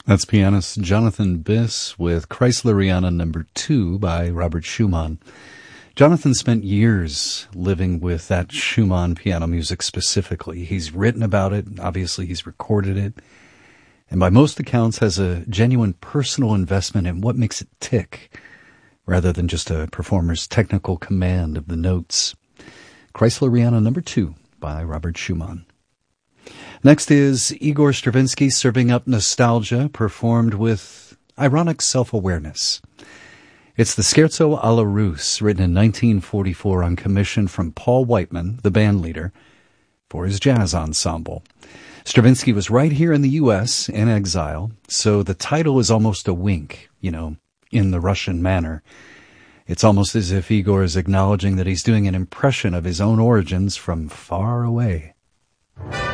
That's pianist Jonathan Biss with Kreisleriana No. 2 by Robert Schumann. Jonathan spent years living with that Schumann piano music specifically. He's written about it, obviously he's recorded it, and by most accounts has a genuine personal investment in what makes it tick, rather than just a performer's technical command of the notes. Kreisleriana No. 2 by Robert Schumann. Next is Igor Stravinsky serving up nostalgia, performed with ironic self-awareness. It's the Scherzo alla Russe, written in 1944 on commission from Paul Whiteman, the bandleader, for his jazz ensemble. Stravinsky was right here in the U.S., in exile, so the title is almost a wink, in the Russian manner. It's almost as if Igor is acknowledging that he's doing an impression of his own origins from far away.